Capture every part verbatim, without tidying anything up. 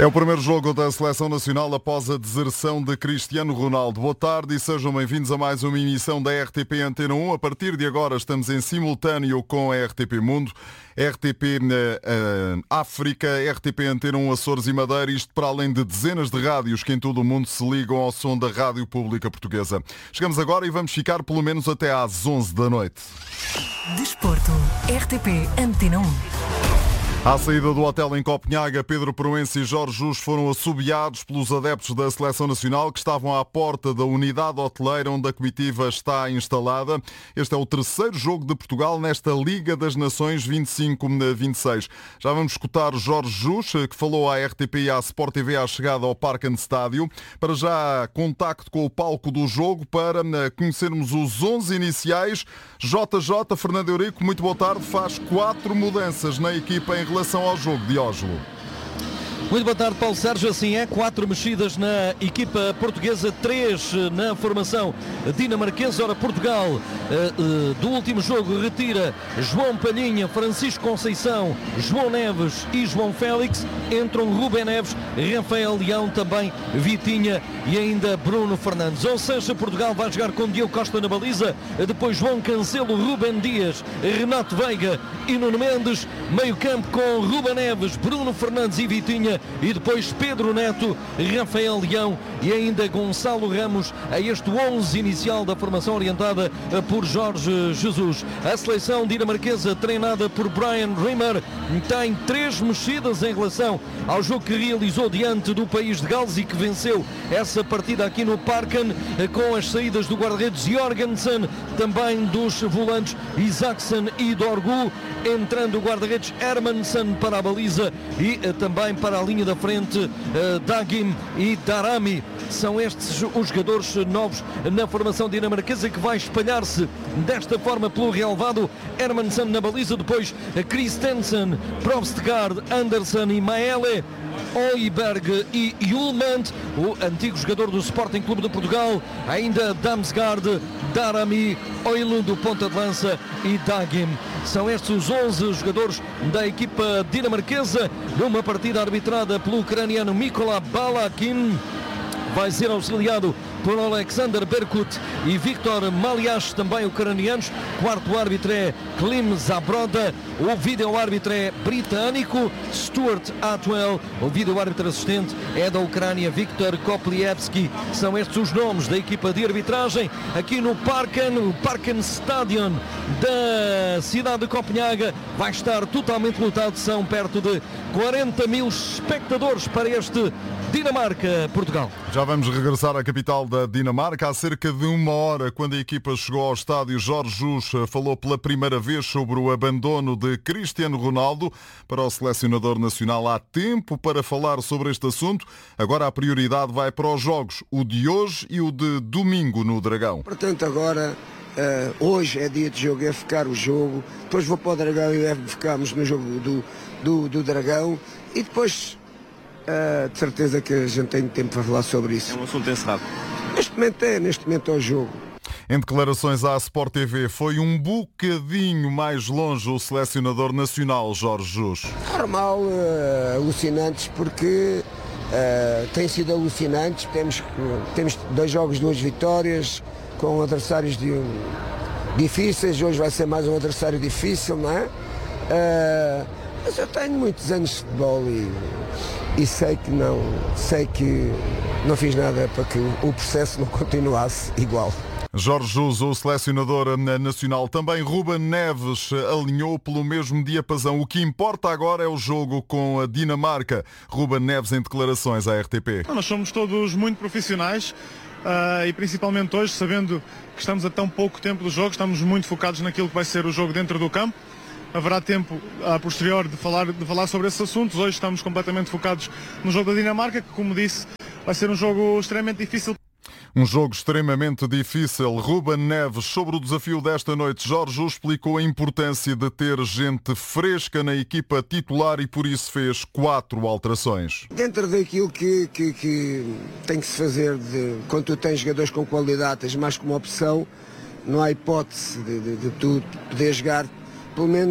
É o primeiro jogo da Seleção Nacional após a deserção de Cristiano Ronaldo. Boa tarde e sejam bem-vindos a mais uma emissão da R T P Antena um. A partir de agora estamos em simultâneo com a R T P Mundo, R T P uh, África, R T P Antena um Açores e Madeira, isto para além de dezenas de rádios que em todo o mundo se ligam ao som da Rádio Pública Portuguesa. Chegamos agora e vamos ficar pelo menos até às onze da noite. Desporto, R T P Antena um. À saída do hotel em Copenhaga, Pedro Proença e Jorge Jus foram assobiados pelos adeptos da Seleção Nacional que estavam à porta da unidade hoteleira onde a comitiva está instalada. Este é o terceiro jogo de Portugal nesta Liga das Nações vinte e cinco a vinte e seis. Já vamos escutar Jorge Jus, que falou à R T P e à Sport T V à chegada ao Parken Estádio. Para já, contacto com o palco do jogo para conhecermos os onze iniciais. J J, Fernando Eurico, muito boa tarde. Faz quatro mudanças na equipa em relação ao jogo de Oslo. Muito boa tarde, Paulo Sérgio. Assim é, quatro mexidas na equipa portuguesa, três na formação dinamarquesa. Ora, Portugal, do último jogo, retira João Palhinha, Francisco Conceição, João Neves e João Félix. Entram Rubem Neves, Rafael Leão, também Vitinha e ainda Bruno Fernandes. Ou seja, Portugal vai jogar com Diogo Costa na baliza, depois João Cancelo, Rubem Dias, Renato Veiga e Nuno Mendes. Meio campo com Rubem Neves, Bruno Fernandes e Vitinha. E depois Pedro Neto, Rafael Leão e ainda Gonçalo Ramos, a este onze inicial da formação orientada por Jorge Jesus. A seleção dinamarquesa, treinada por Brian Rimmer, tem três mexidas em relação ao jogo que realizou diante do país de Gales e que venceu essa partida aqui no Parken, com as saídas do guarda-redes Jorgensen, também dos volantes Isaacson e Dorgu, entrando o guarda-redes Hermansen para a baliza e também para a linha da frente uh, Dagim e Darami. São estes os jogadores novos na formação dinamarquesa, que vai espalhar-se desta forma pelo relvado. Hermansen na baliza, depois Christensen, Provstgaard, Andersen e Maele, Højbjerg e Hjulmand, o antigo jogador do Sporting Clube de Portugal, ainda Damsgaard, Darami, Højlund, do ponta de lança, e Dagim. São estes os onze jogadores da equipa dinamarquesa, numa partida arbitrada pelo ucraniano Mikola Balakin. Vai ser auxiliado por Alexander Berkut e Victor Maliash, também ucranianos. Quarto árbitro é Klim Zabroda. O vídeo-árbitro é britânico Stuart Atwell. O vídeo-árbitro assistente é da Ucrânia, Viktor Koplievski. São estes os nomes da equipa de arbitragem aqui no Parken, o Parken Stadion da cidade de Copenhaga. Vai estar totalmente lotado, são perto de quarenta mil espectadores para este Dinamarca-Portugal. Já vamos regressar à capital da Dinamarca. Há cerca de uma hora, quando a equipa chegou ao estádio, Jorge Jus falou pela primeira vez sobre o abandono de Cristiano Ronaldo. Para o selecionador nacional há tempo para falar sobre este assunto. Agora a prioridade vai para os jogos, o de hoje e o de domingo no Dragão. Portanto, agora, uh, hoje é dia de jogo, é ficar o jogo. Depois vou para o Dragão e é ficamos no jogo do, do, do Dragão. E depois... Uh, de certeza que a gente tem tempo para falar sobre isso. É um assunto encerrado. Neste momento é, neste momento é o jogo. Em declarações à Sport T V, foi um bocadinho mais longe o selecionador nacional, Jorge Jus. Normal, uh, alucinantes, porque uh, tem sido alucinantes. Temos, temos dois jogos, duas vitórias, com adversários de, um, difíceis. Hoje vai ser mais um adversário difícil, não é? Uh, mas eu tenho muitos anos de futebol e... E sei que não, sei que não fiz nada para que o processo não continuasse igual. Jorge Jus, o selecionador nacional. Também Rubem Neves alinhou pelo mesmo diapasão. O que importa agora é o jogo com a Dinamarca. Rubem Neves em declarações à R T P. Nós somos todos muito profissionais uh, e principalmente hoje, sabendo que estamos a tão pouco tempo do jogo, estamos muito focados naquilo que vai ser o jogo dentro do campo. Haverá tempo a posterior de falar, de falar sobre esses assuntos. Hoje estamos completamente focados no jogo da Dinamarca, que, como disse, vai ser um jogo extremamente difícil. Um jogo extremamente difícil. Rubem Neves, sobre o desafio desta noite, Jorge Jus explicou a importância de ter gente fresca na equipa titular e por isso fez quatro alterações. Dentro daquilo que, que, que tem que se fazer, de, quando tu tens jogadores com qualidade, tens mais como opção, não há hipótese de, de, de tu poder jogar pelo menos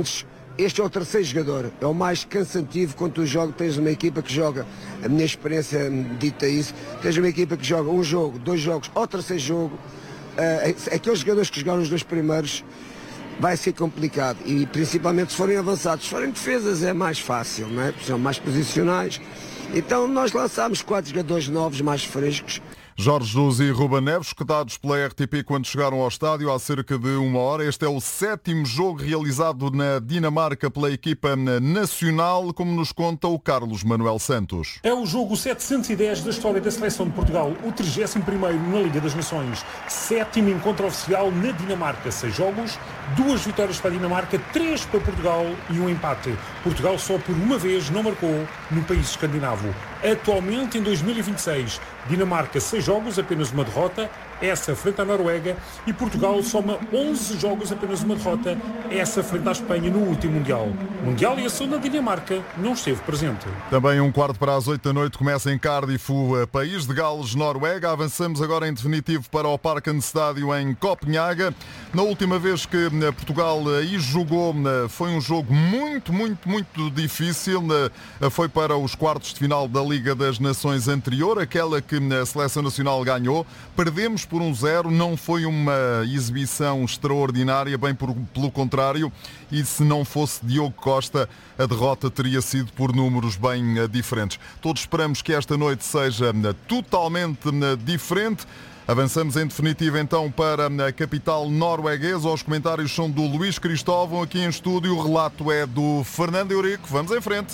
este é o terceiro jogador, é o mais cansativo quando tu jogas, tens uma equipa que joga, a minha experiência dita isso, tens uma equipa que joga um jogo, dois jogos ou terceiro jogo, uh, aqueles jogadores que jogaram os dois primeiros vai ser complicado, e principalmente se forem avançados, se forem defesas é mais fácil, não é? São mais posicionais, então nós lançámos quatro jogadores novos, mais frescos. Jorge Jesus e Ruben Neves, escutados pela R T P quando chegaram ao estádio há cerca de uma hora. Este é o sétimo jogo realizado na Dinamarca pela equipa nacional, como nos conta o Carlos Manuel Santos. É o jogo setecentos e dez da história da seleção de Portugal, o trigésimo primeiro na Liga das Nações, sétimo encontro oficial na Dinamarca. Seis jogos, duas vitórias para a Dinamarca, três para Portugal e um empate. Portugal só por uma vez não marcou no país escandinavo. Atualmente, em dois mil e vinte e seis, Dinamarca seis jogos, apenas uma derrota, essa frente à Noruega, e Portugal soma onze jogos, apenas uma derrota, essa frente à Espanha no último Mundial. Mundial e a segunda Dinamarca não esteve presente. Também um quarto para as oito da noite começa em Cardiff o País de Gales, Noruega. Avançamos agora em definitivo para o Parken Estádio em Copenhaga. Na última vez que Portugal aí jogou foi um jogo muito, muito, muito difícil. Foi para os quartos de final da Liga das Nações anterior, aquela que a Seleção Nacional ganhou. Perdemos por um zero, não foi uma exibição extraordinária, bem por, pelo contrário, e se não fosse Diogo Costa, a derrota teria sido por números bem diferentes. Todos esperamos que esta noite seja totalmente diferente. Avançamos em definitivo então para a capital norueguesa. Os comentários são do Luís Cristóvão, aqui em estúdio. O relato é do Fernando Eurico. Vamos em frente.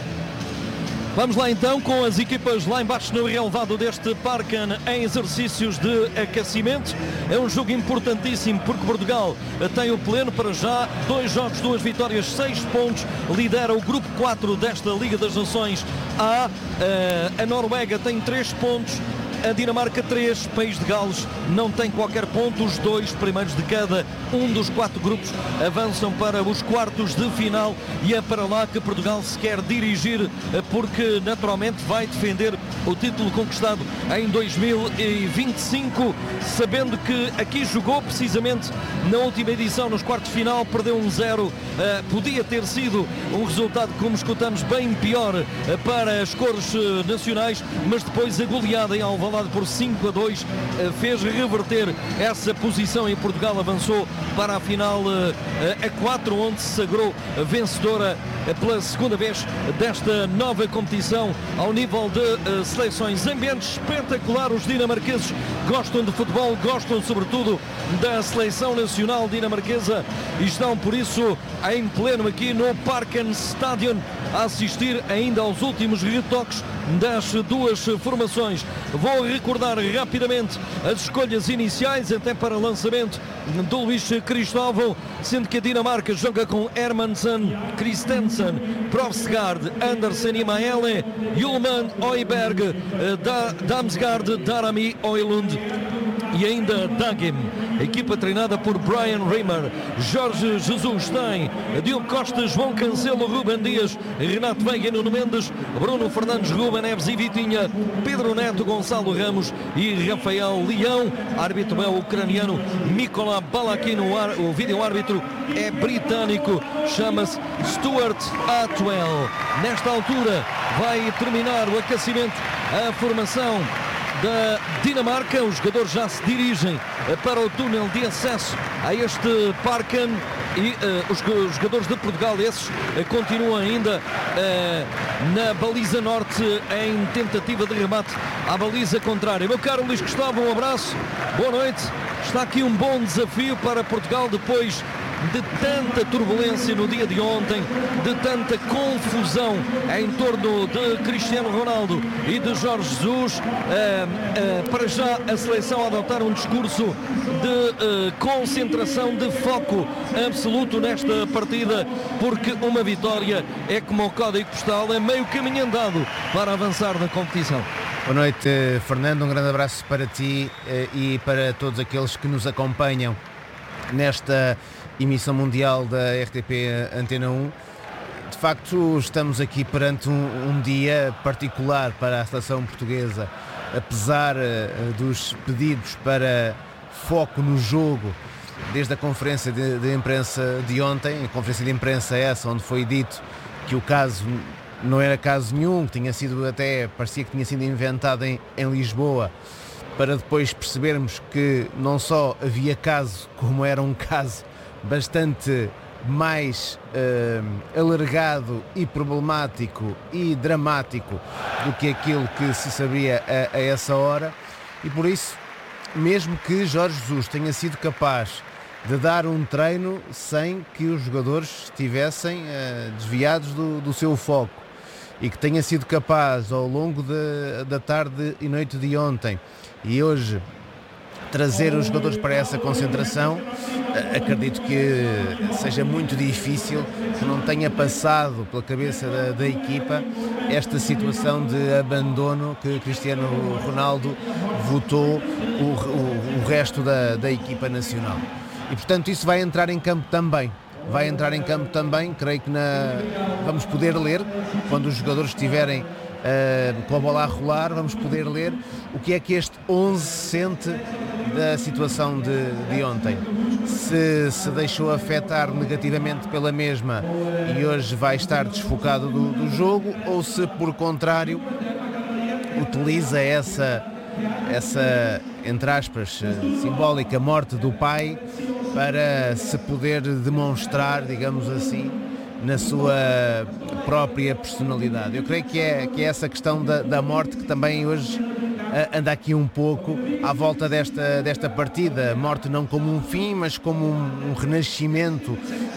Vamos lá então com as equipas lá embaixo no relevado deste Parken em exercícios de aquecimento. É um jogo importantíssimo porque Portugal tem o pleno para já, dois jogos, duas vitórias, seis pontos, lidera o grupo quatro desta Liga das Nações A. A Noruega tem três pontos, a Dinamarca três, País de Gales não tem qualquer ponto. Os dois primeiros de cada um dos quatro grupos avançam para os quartos de final, e é para lá que Portugal se quer dirigir, porque naturalmente vai defender o título conquistado em dois mil e vinte e cinco, sabendo que aqui jogou precisamente na última edição, nos quartos de final, perdeu um zero. Uh, podia ter sido um resultado, como escutamos, bem pior uh, para as cores uh, nacionais, mas depois a goleada em Alvalade por cinco a dois uh, fez reverter essa posição, e Portugal avançou para a final uh, a quatro, onde se sagrou vencedora uh, pela segunda vez desta nova competição ao nível de uh, seleções. Ambiente espetacular, os dinamarqueses gostam de futebol, gostam sobretudo da seleção nacional dinamarquesa e estão por isso em pleno aqui no Parken Stadion a assistir ainda aos últimos retoques das duas formações. Vou recordar rapidamente as escolhas iniciais até para lançamento do Luís Cristóvão, sendo que a Dinamarca joga com Hermansen, Christensen, Profsgaard, Andersen e Maele, Hjulman, Højbjerg, Damsgaard, Darami, Højlund e ainda Dagim. A equipa treinada por Brian Reimer. Jorge Jesus tem Diogo Costa, João Cancelo, Ruben Dias, Renato Veiga e Nuno Mendes, Bruno Fernandes, Ruben Neves e Vitinha, Pedro Neto, Gonçalo Ramos e Rafael Leão. Árbitro é o ucraniano Mikola Balakin. O vídeo-árbitro é britânico, chama-se Stuart Atwell. Nesta altura vai terminar o aquecimento, a formação da Dinamarca. Os jogadores já se dirigem para o túnel de acesso a este Parken e uh, os, os jogadores de Portugal, esses, uh, continuam ainda uh, na baliza norte em tentativa de remate à baliza contrária. Meu caro Luís Cristóvão, um abraço, boa noite. Está aqui um bom desafio para Portugal depois de tanta turbulência no dia de ontem, de tanta confusão em torno de Cristiano Ronaldo e de Jorge Jesus. Uh, uh, para já a seleção adotar um discurso de uh, concentração, de foco absoluto nesta partida, porque uma vitória é como o código postal, é meio caminho andado para avançar na competição. Boa noite, Fernando, um grande abraço para ti e para todos aqueles que nos acompanham nesta emissão mundial da R T P Antena um. De facto, estamos aqui perante um, um dia particular para a seleção portuguesa, apesar uh, dos pedidos para foco no jogo desde a conferência de, de imprensa de ontem, a conferência de imprensa essa onde foi dito que o caso não era caso nenhum, que tinha sido até, parecia que tinha sido inventado em, em Lisboa, para depois percebermos que não só havia caso, como era um caso bastante mais uh, alargado e problemático e dramático do que aquilo que se sabia a, a essa hora. E por isso, mesmo que Jorge Jesus tenha sido capaz de dar um treino sem que os jogadores estivessem uh, desviados do, do seu foco, e que tenha sido capaz ao longo de, da tarde e noite de ontem e hoje trazer os jogadores para essa concentração, acredito que seja muito difícil que não tenha passado pela cabeça da, da equipa esta situação de abandono que Cristiano Ronaldo votou o, o, o resto da, da equipa nacional. E portanto isso vai entrar em campo também. Vai entrar em campo também, creio que na... vamos poder ler, quando os jogadores estiverem uh, com a bola a rolar, vamos poder ler o que é que este onze sente da situação de, de ontem. Se se deixou afetar negativamente pela mesma e hoje vai estar desfocado do, do jogo, ou se por contrário utiliza essa, essa, entre aspas, simbólica morte do pai para se poder demonstrar, digamos assim, na sua própria personalidade. Eu creio que é, que é essa questão da, da morte que também hoje anda aqui um pouco à volta desta, desta partida. Morte não como um fim, mas como um, um renascimento,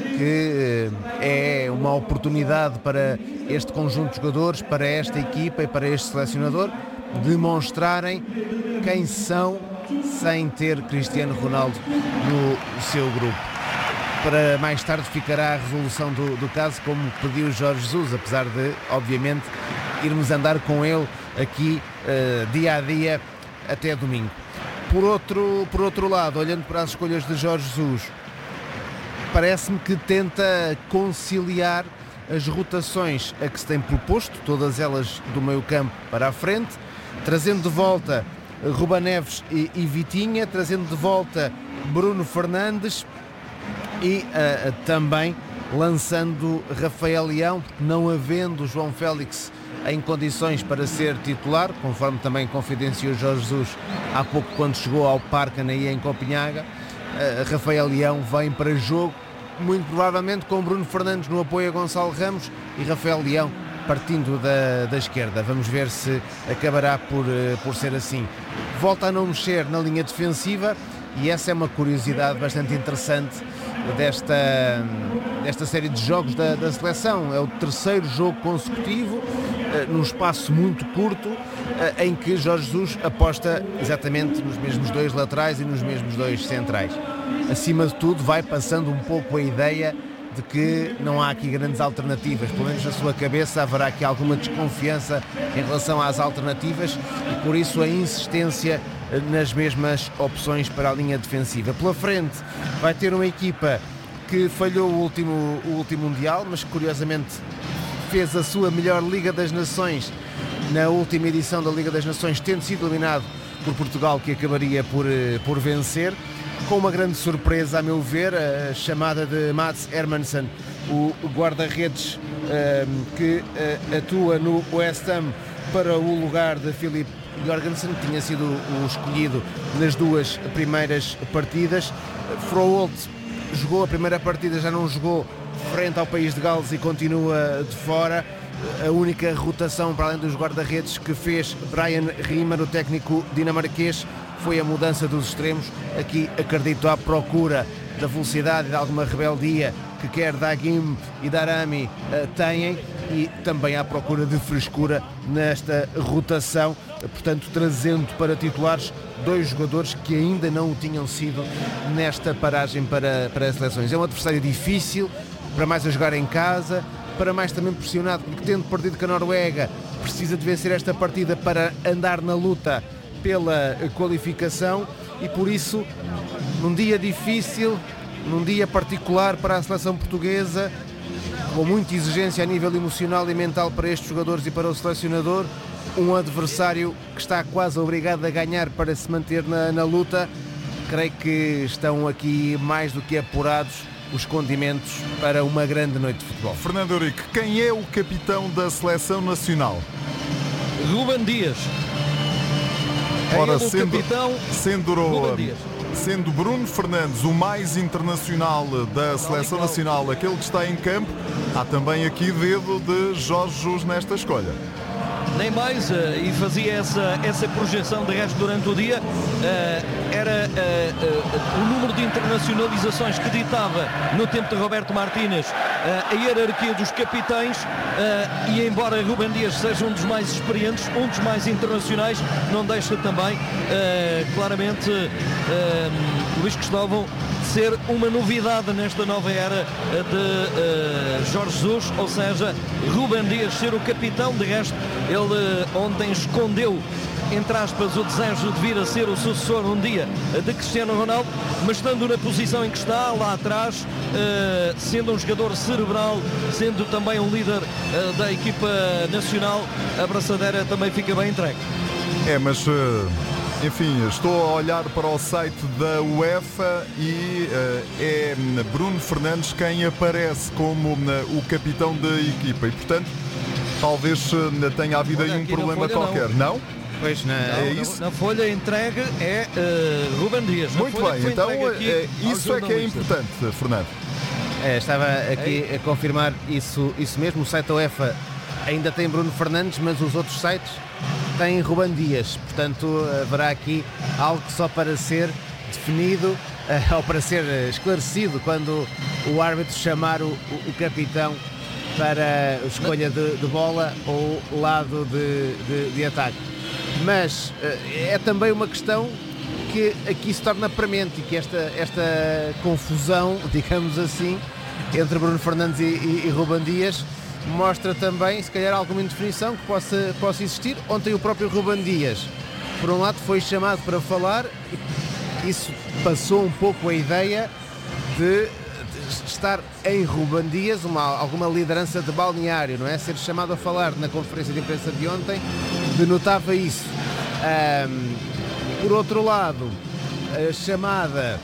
que é uma oportunidade para este conjunto de jogadores, para esta equipa e para este selecionador demonstrarem quem são sem ter Cristiano Ronaldo no seu grupo. Para mais tarde ficará a resolução do, do caso, como pediu Jorge Jesus, apesar de, obviamente, irmos andar com ele aqui uh, dia a dia até domingo. Por outro, por outro lado, olhando para as escolhas de Jorge Jesus, parece-me que tenta conciliar as rotações a que se tem proposto, todas elas do meio campo para a frente, trazendo de volta Ruben Neves e, e Vitinha, trazendo de volta Bruno Fernandes e uh, também lançando Rafael Leão, não havendo João Félix em condições para ser titular, conforme também confidenciou Jorge Jesus há pouco quando chegou ao Parque em Copenhaga. Uh, Rafael Leão vem para jogo, muito provavelmente com Bruno Fernandes no apoio a Gonçalo Ramos e Rafael Leão partindo da, da esquerda. Vamos ver se acabará por, por ser assim. Volta a não mexer na linha defensiva e essa é uma curiosidade bastante interessante desta, desta série de jogos da, da seleção. É o terceiro jogo consecutivo, num espaço muito curto, em que Jorge Jesus aposta exatamente nos mesmos dois laterais e nos mesmos dois centrais. Acima de tudo, vai passando um pouco a ideia de que não há aqui grandes alternativas, pelo menos na sua cabeça haverá aqui alguma desconfiança em relação às alternativas e por isso a insistência nas mesmas opções para a linha defensiva. Pela frente vai ter uma equipa que falhou o último, o último Mundial, mas que curiosamente fez a sua melhor Liga das Nações na última edição da Liga das Nações, tendo sido eliminado por Portugal, que acabaria por, por vencer, com uma grande surpresa, a meu ver, a chamada de Mats Hermansen, o guarda-redes um, que uh, atua no West Ham, para o lugar de Philip Jorgensen, que tinha sido o escolhido nas duas primeiras partidas. Froholt jogou a primeira partida, já não jogou frente ao país de Gales e continua de fora. A única rotação, para além dos guarda-redes, que fez Brian Riemer, o técnico dinamarquês, foi a mudança dos extremos. Aqui acredito à procura da velocidade e de alguma rebeldia que quer Dagim e Darami uh, têm, e também à procura de frescura nesta rotação, portanto trazendo para titulares dois jogadores que ainda não o tinham sido nesta paragem para, para as seleções. É um adversário difícil, para mais a jogar em casa, para mais também pressionado, porque tendo perdido com a Noruega, precisa de vencer esta partida para andar na luta pela qualificação, e por isso, num dia difícil, num dia particular para a seleção portuguesa, com muita exigência a nível emocional e mental para estes jogadores e para o selecionador, um adversário que está quase obrigado a ganhar para se manter na, na luta, creio que estão aqui mais do que apurados os condimentos para uma grande noite de futebol. Fernando Eurico, quem é o capitão da Seleção Nacional? Ruben Dias. Ora, é o sendo, capitão sendo, Ruben Dias. Sendo Bruno Fernandes o mais internacional da Seleção Nacional, aquele que está em campo, há também aqui dedo de Jorge Jesus nesta escolha. Nem mais, uh, e fazia essa, essa projeção de resto durante o dia. Uh, era uh, uh, o número de internacionalizações que ditava no tempo de Roberto Martínez uh, a hierarquia dos capitães, uh, e embora Ruben Dias seja um dos mais experientes, um dos mais internacionais, não deixa também uh, claramente uh, Luís Cristóvão ser uma novidade nesta nova era de uh, Jorge Jesus, ou seja, Ruben Dias ser o capitão. De resto, ele uh, ontem escondeu, entre aspas, o desejo de vir a ser o sucessor um dia de Cristiano Ronaldo, mas estando na posição em que está, lá atrás, uh, sendo um jogador cerebral, sendo também um líder uh, da equipa nacional, a braçadeira também fica bem entregue. É, mas... Uh... Enfim, estou a olhar para o site da UEFA e uh, é Bruno Fernandes quem aparece como uh, o capitão da equipa e, portanto, talvez uh, tenha havido aí um problema qualquer. Não? não? Pois não. não é isso? Na, na folha entregue é uh, Ruben Dias. Muito bem, então uh, isso é que é importante, Fernando. É, estava aqui a confirmar isso, isso mesmo. O site da UEFA ainda tem Bruno Fernandes, mas os outros sites têm Ruben Dias. Portanto, haverá aqui algo só para ser definido ou para ser esclarecido quando o árbitro chamar o, o capitão para a escolha de, de bola ou lado de, de, de ataque. Mas é também uma questão que aqui se torna premente, e que esta, esta confusão, digamos assim, entre Bruno Fernandes e, e, e Ruben Dias mostra também, se calhar, alguma indefinição que possa, possa existir. Ontem o próprio Ruben Dias, por um lado, foi chamado para falar, e isso passou um pouco a ideia de, de estar em Ruben Dias uma, alguma liderança de balneário, não é? Ser chamado a falar na conferência de imprensa de ontem denotava isso. Um, por outro lado, a chamada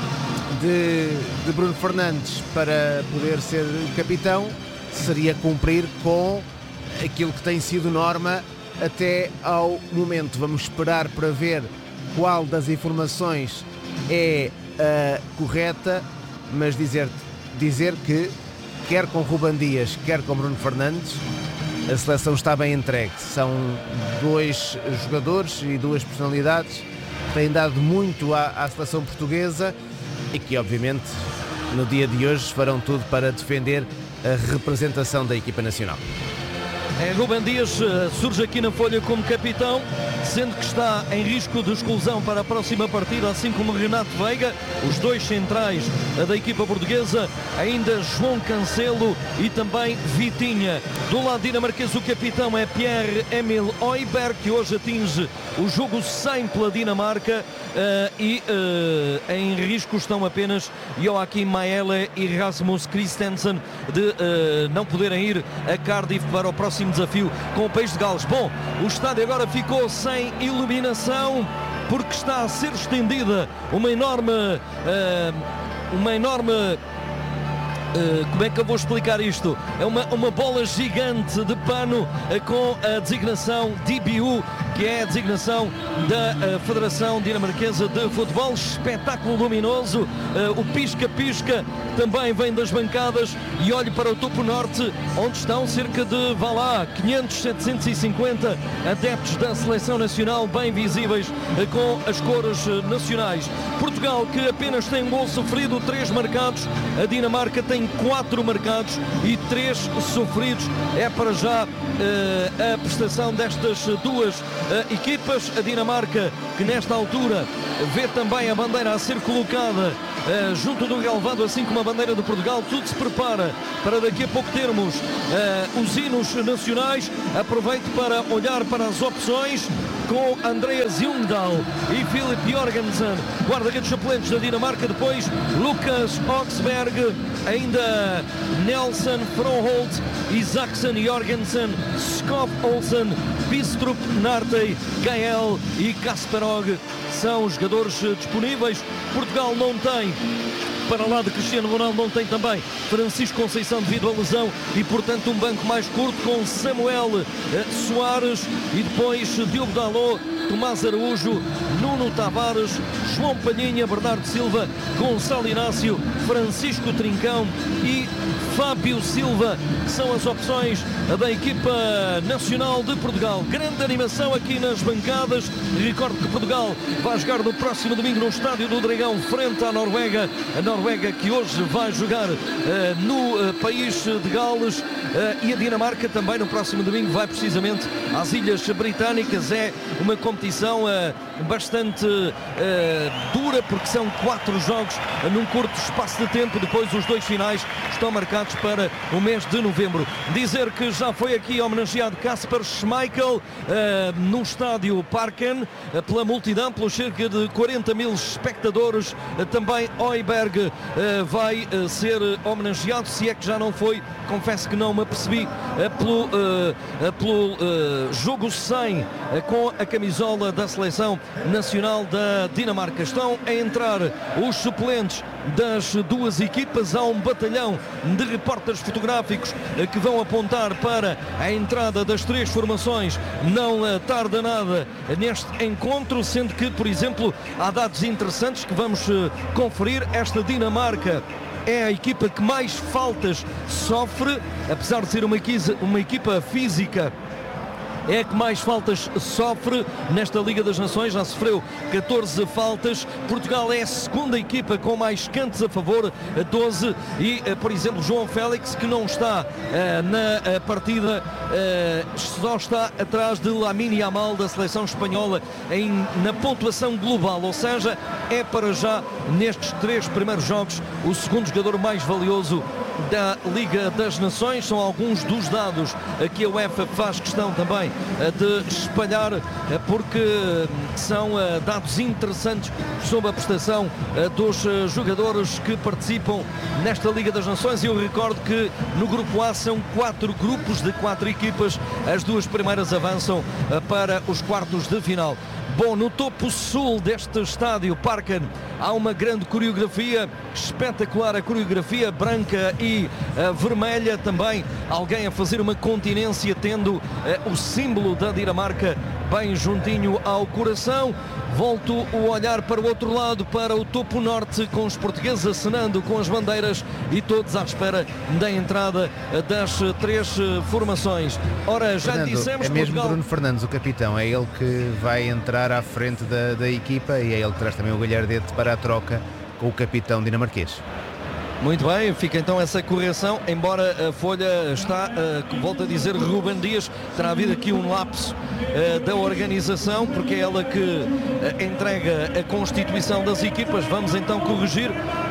de, de Bruno Fernandes para poder ser capitão seria cumprir com aquilo que tem sido norma até ao momento. Vamos esperar para ver qual das informações é a correta, mas dizer, dizer que quer com Ruben Dias, quer com Bruno Fernandes, a seleção está bem entregue. São dois jogadores e duas personalidades que têm dado muito à, à seleção portuguesa e que, obviamente, no dia de hoje farão tudo para defender a representação da equipa nacional. É, Ruben Dias uh, surge aqui na folha como capitão, sendo que está em risco de exclusão para a próxima partida, assim como Renato Veiga, os dois centrais uh, da equipa portuguesa, ainda João Cancelo e também Vitinha. Do lado dinamarquês, o capitão é Pierre-Emil Højbjerg, que hoje atinge o jogo cem pela Dinamarca, uh, e uh, em risco estão apenas Joakim Maele e Rasmus Christensen de uh, não poderem ir a Cardiff para o próximo desafio com o País de Gales. Bom, o estádio agora ficou sem iluminação porque está a ser estendida uma enorme uh, uma enorme Uh, como é que eu vou explicar isto? É uma, uma bola gigante de pano uh, com a designação D B U, que é a designação da uh, Federação Dinamarquesa de Futebol. Espetáculo luminoso, uh, o pisca-pisca também vem das bancadas, e olho para o topo norte, onde estão cerca de, vá lá, quinhentos, setecentos e cinquenta adeptos da Seleção Nacional, bem visíveis uh, com as cores uh, nacionais. Portugal, que apenas tem um gol sofrido, três marcados. A Dinamarca tem quatro marcados e três sofridos. É para já uh, a prestação destas duas uh, equipas. A Dinamarca, que nesta altura vê também a bandeira a ser colocada uh, junto do relvado, assim como a bandeira de Portugal. Tudo se prepara para daqui a pouco termos uh, os hinos nacionais. Aproveito para olhar para as opções. com Andreas Ljungdahl e Philip Jorgensen, guarda-redes suplentes da Dinamarca. Depois Lucas Oxberg, ainda Nelson Froholt, Isaacsen Jorgensen, Skov Olsen, Bistrup Nartey, Gael e Kasperog são os jogadores disponíveis. Portugal não tem, para lá de Cristiano Ronaldo, não tem também Francisco Conceição devido à lesão e, portanto, um banco mais curto com Samuel Soares e depois Diogo Dalot, Tomás Araújo, Nuno Tavares, João Palhinha, Bernardo Silva, Gonçalo Inácio, Francisco Trincão e Fábio Silva, que são as opções da equipa nacional de Portugal. Grande animação aqui nas bancadas. Recordo que Portugal vai jogar no próximo domingo no Estádio do Dragão frente à Noruega. A Noruega que hoje vai jogar uh, no uh, país de Gales, uh, e a Dinamarca também no próximo domingo vai precisamente às Ilhas Britânicas. É uma competição uh, bastante uh, dura, porque são quatro jogos uh, num curto espaço de tempo. Depois os dois finais estão marcados para o mês de novembro. Dizer que já foi aqui homenageado Kasper Schmeichel uh, no estádio Parken uh, pela multidão, pelos cerca de quarenta mil espectadores. Uh, também Højbjerg uh, vai uh, ser homenageado, se é que já não foi, confesso que não me apercebi, uh, pelo, uh, uh, pelo uh, jogo cem uh, com a camisola da seleção nacional da Dinamarca. Estão a entrar os suplentes das duas equipas. Há um batalhão de repórteres fotográficos que vão apontar para a entrada das três formações. Não tarda nada neste encontro, sendo que, por exemplo, há dados interessantes que vamos conferir. Esta Dinamarca é a equipa que mais faltas sofre, apesar de ser uma equipa, uma equipa física. É a que mais faltas sofre nesta Liga das Nações, já sofreu catorze faltas. Portugal é a segunda equipa com mais cantos a favor, doze, e, por exemplo, João Félix, que não está uh, na uh, partida, uh, só está atrás de Lamine Yamal da seleção espanhola em, na pontuação global, ou seja, é para já, nestes três primeiros jogos, o segundo jogador mais valioso da Liga das Nações. São alguns dos dados que a UEFA faz questão também de espalhar, porque são dados interessantes sobre a prestação dos jogadores que participam nesta Liga das Nações. E eu recordo que no grupo A são quatro grupos de quatro equipas, as duas primeiras avançam para os quartos de final. Bom, no topo sul deste estádio Parken há uma grande coreografia, espetacular a coreografia branca e uh, vermelha, também alguém a fazer uma continência tendo uh, o símbolo da Dinamarca bem juntinho ao coração. Volto o olhar para o outro lado, para o topo norte, com os portugueses acenando com as bandeiras e todos à espera da entrada das três formações. Ora, já Fernando, dissemos é mesmo Portugal... Bruno Fernandes, o capitão, é ele que vai entrar à frente da, da equipa e é ele que traz também o Galhardete para a troca com o capitão dinamarquês. Muito bem, fica então essa correção, embora a folha está, uh, volto a dizer, Ruben Dias, terá havido aqui um lapso uh, da organização, porque é ela que uh, entrega a constituição das equipas. Vamos então corrigir.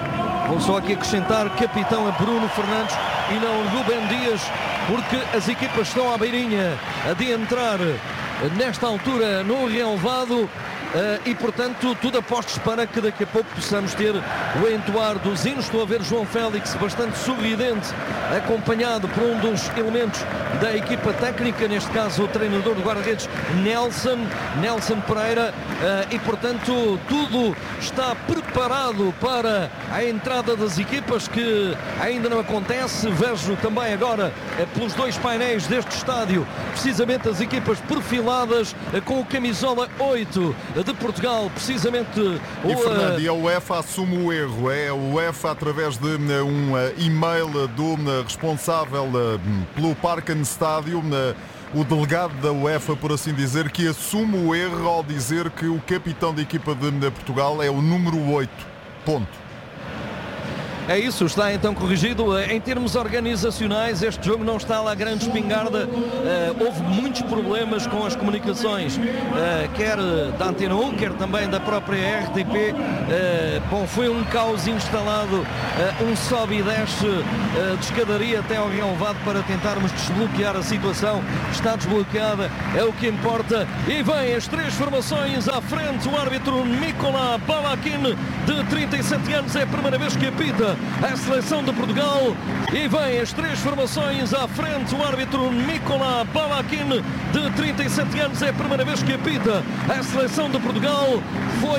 Vou só aqui acrescentar capitão a Bruno Fernandes e não Ruben Dias, porque as equipas estão à beirinha de entrar uh, nesta altura no relevado. Uh, e portanto tudo apostos para que daqui a pouco possamos ter o entoar dos hinos. Estou a ver João Félix bastante sorridente, acompanhado por um dos elementos da equipa técnica, neste caso o treinador do guarda-redes Nelson, Nelson Pereira, uh, e portanto tudo está preparado para a entrada das equipas, que ainda não acontece. Vejo também agora uh, pelos dois painéis deste estádio precisamente as equipas perfiladas uh, com o camisola oito de Portugal, precisamente. E, Fernando, e a UEFA assume o erro. É a UEFA, através de um e-mail do responsável pelo Parken Stadium, o delegado da UEFA, por assim dizer, que assume o erro ao dizer que o capitão da equipa de Portugal é o número oito. Ponto. É isso, está então corrigido. Em termos organizacionais, este jogo não está lá grande espingarda. Uh, houve muitos problemas com as comunicações, uh, quer da Antena um, quer também da própria R T P. Uh, bom, foi um caos instalado, uh, um sobe e desce uh, de escadaria até ao relevado para tentarmos desbloquear a situação. Está desbloqueada, é o que importa. E vem as três formações à frente. O árbitro Nikola Balakin, de trinta e sete anos, é a primeira vez que apita a seleção de Portugal. E vem as três formações à frente. O árbitro Nikola Balakin, de trinta e sete anos, é a primeira vez que apita a seleção de Portugal. Foi